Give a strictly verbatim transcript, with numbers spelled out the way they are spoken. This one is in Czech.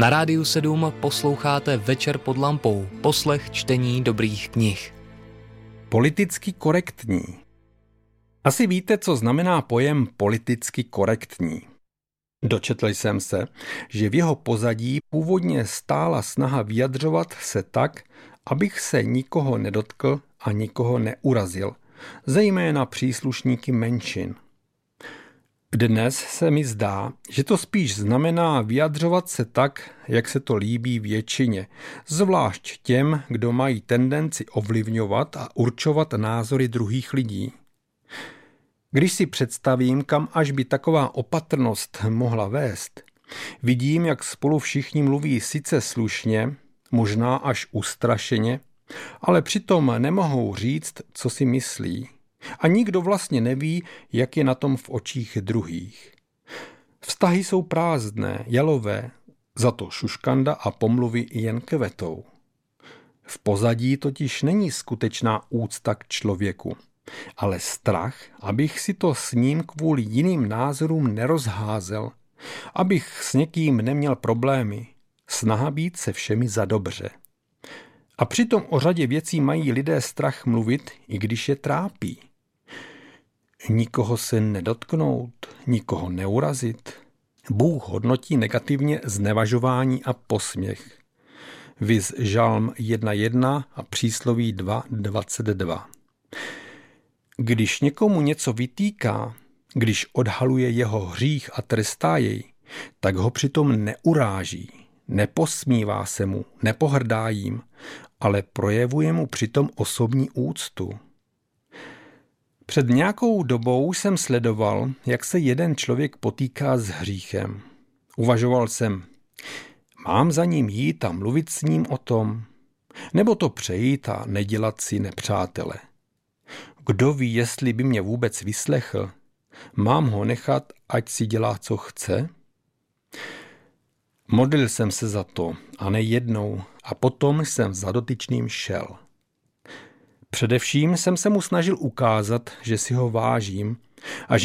Na Rádiu sedm posloucháte Večer pod lampou, poslech čtení dobrých knih. Politicky korektní. Asi víte, co znamená pojem politicky korektní. Dočetl jsem se, že v jeho pozadí původně stála snaha vyjadřovat se tak, abych se nikoho nedotkl a nikoho neurazil, zejména příslušníky menšin. Dnes se mi zdá, že to spíš znamená vyjadřovat se tak, jak se to líbí většině, zvlášť těm, kdo mají tendenci ovlivňovat a určovat názory druhých lidí. Když si představím, kam až by taková opatrnost mohla vést, vidím, jak spolu všichni mluví sice slušně, možná až ustrašeně, ale přitom nemohou říct, co si myslí. A nikdo vlastně neví, jak je na tom v očích druhých. Vztahy jsou prázdné, jalové, za to šuškanda a pomluvy jen kvetou. V pozadí totiž není skutečná úcta k člověku, ale strach, abych si to s ním kvůli jiným názorům nerozházel, abych s někým neměl problémy, snaha být se všemi za dobře. A přitom o řadě věcí mají lidé strach mluvit, i když je trápí. Nikoho se nedotknout, nikoho neurazit. Bůh hodnotí negativně znevažování a posměch. Viz Žalm jedna jedna a přísloví dva dvacet dva. Když někomu něco vytýká, když odhaluje jeho hřích a trestá jej, tak ho přitom neuráží, neposmívá se mu, nepohrdá jim, ale projevuje mu přitom osobní úctu. Před nějakou dobou jsem sledoval, jak se jeden člověk potýká s hříchem. Uvažoval jsem, mám za ním jít a mluvit s ním o tom, nebo to přejít a nedělat si nepřátele. Kdo ví, jestli by mě vůbec vyslechl? Mám ho nechat, ať si dělá, co chce? Modlil jsem se za to, a ne jednou, a potom jsem za dotyčným šel. Především jsem se mu snažil ukázat, že si ho vážím a že